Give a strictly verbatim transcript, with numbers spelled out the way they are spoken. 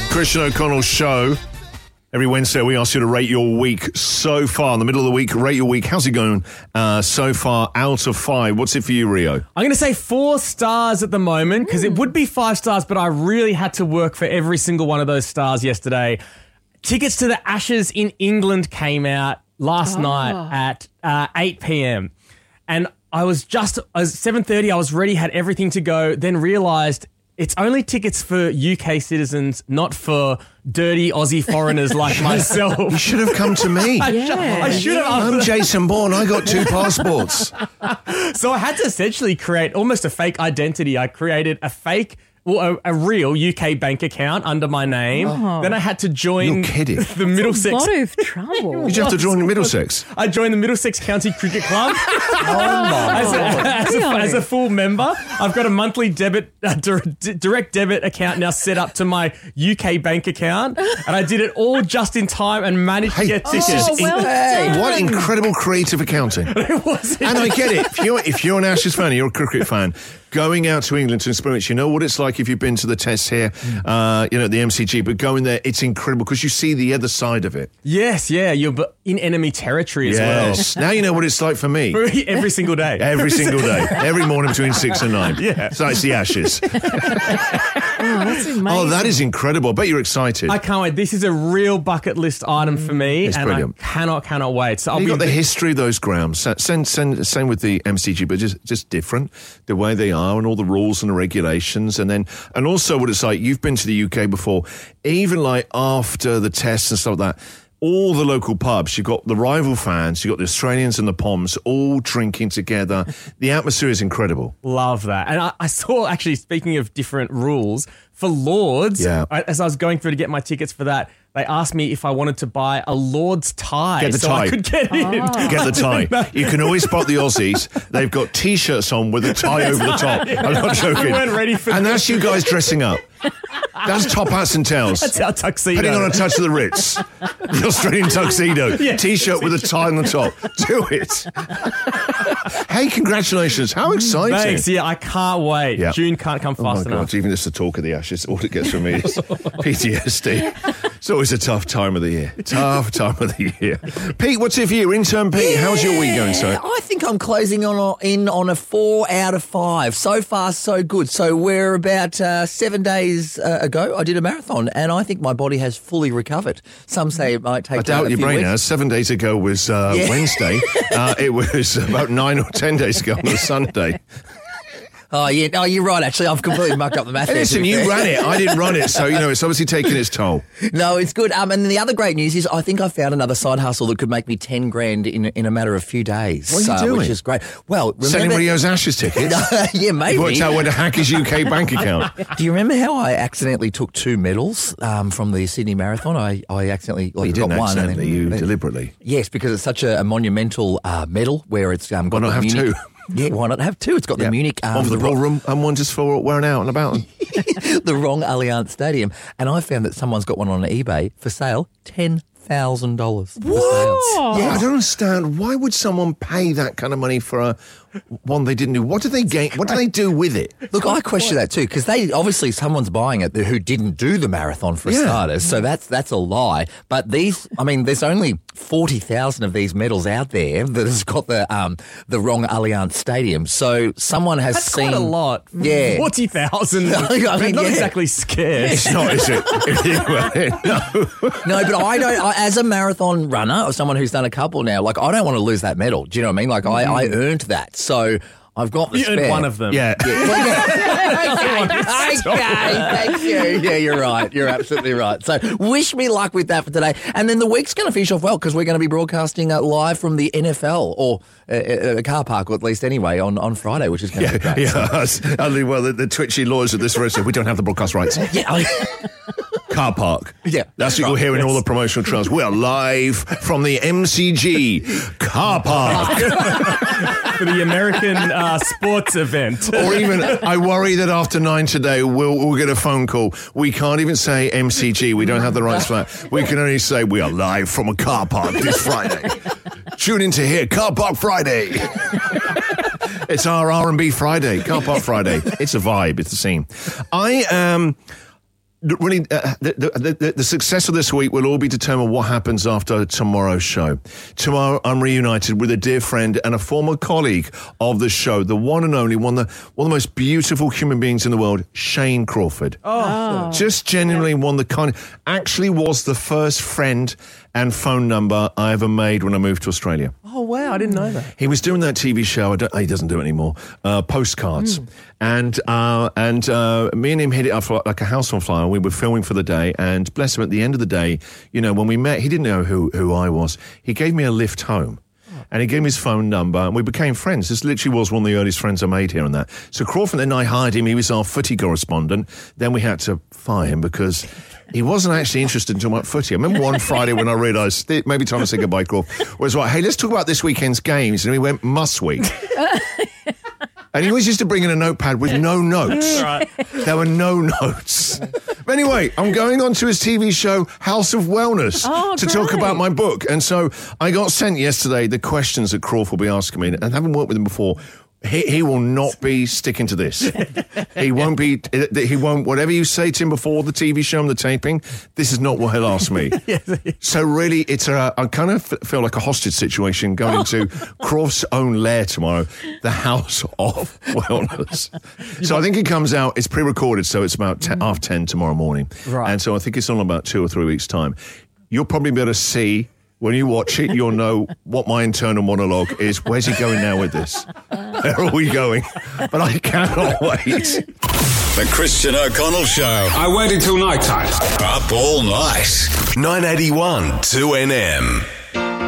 Christian O'Connell Show. Every Wednesday, we ask you to rate your week so far. In the middle of the week, rate your week. How's it going uh, so far out of five? What's it for you, Rio? I'm going to say four stars at the moment because it would be five stars, but I really had to work for every single one of those stars yesterday. Tickets to the Ashes in England came out last oh. night at uh, eight p.m. And I was just, I was seven thirty, I was ready, had everything to go, then realised it's only tickets for U K citizens, not for dirty Aussie foreigners like myself. You should have come to me. I, yeah. I should have. I'm Jason Bourne. I got two passports. So I had to essentially create almost a fake identity. I created a fake, well, a, a real U K bank account under my name. Oh. Then I had to join You're kidding. the Middlesex. A lot of trouble. Did you have to join Middlesex? I joined the Middlesex County Cricket Club. Oh, my As a, as, a, Really? as a full member, I've got a monthly debit, uh, dir- direct debit account now set up to my U K bank account, and I did it all just in time and managed Hey, to get this tickets. is Oh, well hey, done. what incredible creative accounting. It wasn't. And I get it. If you're, if you're an Ashes fan, you're a cricket fan, going out to England to experience, you know what it's like if you've been to the tests here, uh, you know, the M C G, but going there, it's incredible because you see the other side of it. Yes, yeah, you're bu- in enemy territory as Yes. Now you know what it's like for me. well. Every single day. Every single day. Every morning between six and nine. Yeah. So it's the Ashes. Oh, that's amazing. Oh, that is incredible. I bet you're excited. I can't wait. This is a real bucket list item for me, It's and brilliant. I cannot, cannot wait. So I'll You've be got the history of those grounds. Same, same, same with the M C G, but just, just different. The way they are and all the rules and the regulations. And then, and also what it's like, you've been to the U K before, even like after the tests and stuff like that, all the local pubs, you've got the rival fans, you've got the Australians and the Poms all drinking together. The atmosphere is incredible. Love that. And I, I saw, actually, speaking of different rules, for Lords, Yeah. I, as I was going through to get my tickets for that, they asked me if I wanted to buy a Lord's tie. Get the so tie. I could get in. Get the tie. You can always spot the Aussies. They've got T-shirts on with a tie over the top. I'm not joking. I weren't ready for And this. that's you guys dressing up. That's top hats and tails. That's our tuxedo. Putting on a touch of the Ritz. The Australian tuxedo. Yeah. T-shirt with a tie on the top. Do it. Hey, congratulations. How exciting. Thanks. Yeah, I can't wait. Yeah. June can't come Oh my fast enough. God, even just the talk of the Ashes, all it gets from me is P T S D. It's always a tough time of the year. Tough time of the year. Pete, what's it for you? Intern Pete, how's your week going, sir? I think I'm closing on in on a four out of five. So far, so good. So we're about uh, seven days uh, ago. I did a marathon, and I think my body has fully recovered. Some say it might take. I doubt uh, a your few brain weeks. has. Seven days ago was uh, Yeah. Wednesday. Uh, it was about nine or ten days ago on a Sunday. Oh yeah, oh you're right. Actually, I've completely mucked up the math. Hey, there, listen, to be you fair. ran it. I didn't run it, so you know it's obviously taking its toll. No, it's good. Um, and the other great news is I think I found another side hustle that could make me ten grand in in a matter of a few days. What are you uh, doing? Which is great. Well, Selling remember, Rio's Ashes tickets. yeah, maybe. Worked out where to hack his U K bank account. Do you remember how I accidentally took two medals um, from the Sydney Marathon? I, I accidentally like, You didn't got one. and accidentally, then- you then- deliberately. Yes, because it's such a, a monumental uh, medal where it's um, got Why not the have Munich, two? Yeah, why not have two? It's got Yeah. the Munich, um, one for the the, ro- ballroom and one just for wearing out and about. the wrong Allianz Stadium, and I found that someone's got one on eBay for sale, ten thousand dollars. Whoa. Yeah, I don't understand. Why would someone pay that kind of money for a one they didn't do? What do they gain? What do they do with it? Look, I question that too because they obviously someone's buying it who didn't do the marathon for Yeah. starters, so that's that's a lie. But these, I mean, there's only forty thousand of these medals out there that has got the um the wrong Allianz Stadium. So someone has That's seen quite a lot. Yeah. forty thousand. I mean, Not yeah. exactly scared. It's not, is it? no. No, but I don't. I, as a marathon runner or someone who's done a couple now, like I don't want to lose that medal. Do you know what I mean? Like I, I earned that, so I've got the You spare. earned one of them. Yeah. okay, thank you. Yeah, you're right. You're absolutely right. So wish me luck with that for today. And then the week's going to finish off well because we're going to be broadcasting uh, live from the N F L or uh, uh, a car park, or at least anyway, on, on Friday, which is going to be great. Yeah, us- only well the, the twitchy lawyers of this restaurant. We don't have the broadcast rights. Yeah, I- Car park. Yeah. That's what you'll Right, hear in yes. all the promotional trails. We are live from the M C G car park. For the American uh, sports event. Or even, I worry that after nine today, we'll, we'll get a phone call. We can't even say M C G. We don't have the rights for that. We can only say we are live from a car park this Friday. Tune in to hear Car Park Friday. It's our R and B Friday, Car Park Friday. It's a vibe. It's the scene. I um, really, uh, the, the, the, the success of this week will all be determined what happens after tomorrow's show. Tomorrow, I'm reunited with a dear friend and a former colleague of the show, the one and only, one of the, one of the most beautiful human beings in the world, Shane Crawford. Oh. Just genuinely one of the kind, actually was the first friend and phone number I ever made when I moved to Australia. Oh, wow. I didn't know that. He was doing that T V show. I don't, he doesn't do it anymore. Uh, postcards, mm. and uh, and uh, me and him hit it up for like a house on fire. We were filming for the day, and bless him. At the end of the day, you know, when we met, he didn't know who who I was. He gave me a lift home. And he gave me his phone number, and we became friends. This literally was one of the earliest friends I made here and that. So Crawford and I hired him. He was our footy correspondent. Then we had to fire him because he wasn't actually interested in talking about footy. I remember one Friday when I realised it maybe time to say goodbye, Crawford, was like, hey, let's talk about this weekend's games. And we went, must we? And he always used to bring in a notepad with no notes. Right. There were no notes. But anyway, I'm going on to his T V show, House of Wellness, oh, to great. talk about my book. And so I got sent yesterday the questions that Crawford will be asking me. And having worked with him before, he, he will not be sticking to this. He won't be, he won't, whatever you say to him before the T V show and the taping, this is not what he'll ask me. So really, it's a, I kind of feel like a hostage situation going into Crawford's own lair tomorrow, the House of Wellness. So I think it comes out, it's pre-recorded, so it's about ten, half ten tomorrow morning. Right. And so I think it's on about two or three weeks' time. You'll probably be able to see, when you watch it, you'll know what my internal monologue is. Where's he going now with this? Where are we going? But I cannot wait. The Christian O'Connell Show. I waited till night time. Up all night. nine eighty-one two N M.